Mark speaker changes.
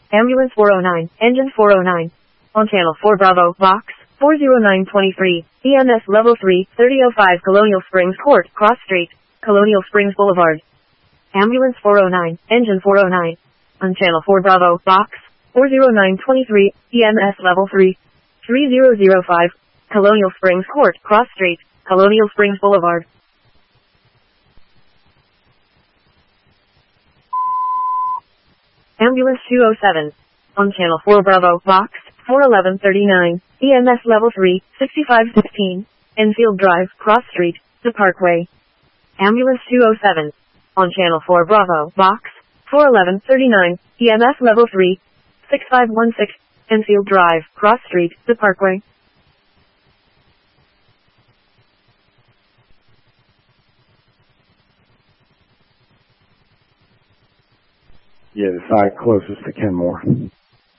Speaker 1: Ambulance 409, Engine 409. On Channel 4 Bravo, Box 40923, EMS Level 3, 3005 Colonial Springs Court, Cross Street, Colonial Springs Boulevard. Ambulance 409, Engine 409. On Channel 4 Bravo, Box 40923, EMS Level 3, 3005, Colonial Springs Court, Cross Street, Colonial Springs Boulevard. Ambulance 207. On Channel 4 Bravo, Box 41139, EMS Level 3, 6516, Enfield Drive, Cross Street, The Parkway. Ambulance 207. On Channel 4 Bravo, Box 41139, EMS Level 3, 6516, Enfield Drive, Cross Street, The Parkway.
Speaker 2: Yeah, the side closest to Kenmore.